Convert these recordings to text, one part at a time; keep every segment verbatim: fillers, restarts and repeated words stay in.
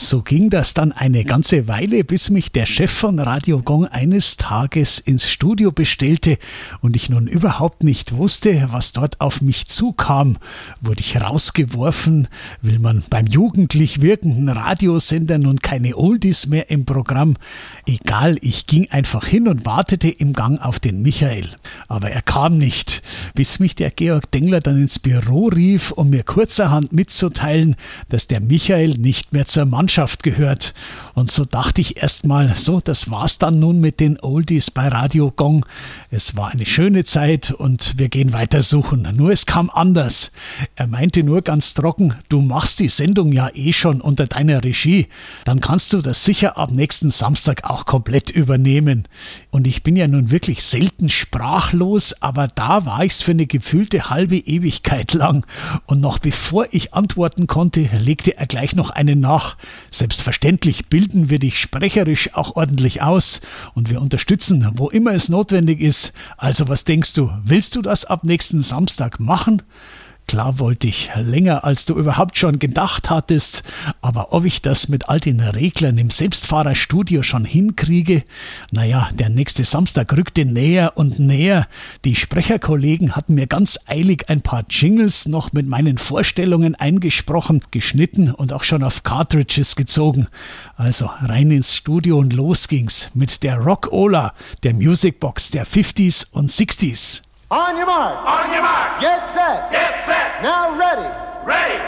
So ging das dann eine ganze Weile, bis mich der Chef von Radio Gong eines Tages ins Studio bestellte und ich nun überhaupt nicht wusste, was dort auf mich zukam. Wurde ich rausgeworfen? Will man beim jugendlich wirkenden Radiosender nun keine Oldies mehr im Programm? Egal, ich ging einfach hin und wartete im Gang auf den Michael. Aber er kam nicht, bis mich der Georg Dengler dann ins Büro rief, um mir kurzerhand mitzuteilen, dass der Michael nicht mehr zur Mannschaft gehört. Und so dachte ich erstmal, so, das war's dann nun mit den Oldies bei Radio Gong. Es war eine schöne Zeit und wir gehen weiter suchen. Nur es kam anders. Er meinte nur ganz trocken, du machst die Sendung ja eh schon unter deiner Regie. Dann kannst du das sicher ab nächsten Samstag auch komplett übernehmen. Und ich bin ja nun wirklich selten sprachlos, aber da war ich's für eine gefühlte halbe Ewigkeit lang. Und noch bevor ich antworten konnte, legte er gleich noch einen nach. Selbstverständlich bilden wir dich sprecherisch auch ordentlich aus und wir unterstützen, wo immer es notwendig ist. Also was denkst du, willst du das ab nächsten Samstag machen? Klar wollte ich, länger als du überhaupt schon gedacht hattest, aber ob ich das mit all den Reglern im Selbstfahrerstudio schon hinkriege? Naja, der nächste Samstag rückte näher und näher. Die Sprecherkollegen hatten mir ganz eilig ein paar Jingles noch mit meinen Vorstellungen eingesprochen, geschnitten und auch schon auf Cartridges gezogen. Also rein ins Studio und los ging's mit der Rock-Ola, der Musicbox der fünfziger und sechziger. On your mark. On your mark. Get set. Get set. Now ready. Ready.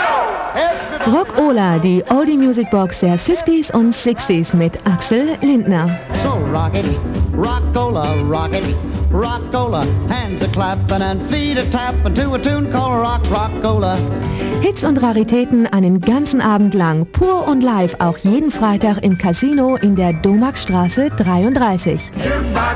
Go. Rock-Ola, die Oldie Music Box der fünfziger und sechziger mit Axel Lindner. So rock it, rock-ola, rock it, rock-ola. Hands a clapping and feet a tapping to a tune called rock, rock-ola. Hits und Raritäten einen ganzen Abend lang, pur und live, auch jeden Freitag im Casino in der Domaxstraße dreiunddreißig. Jukebox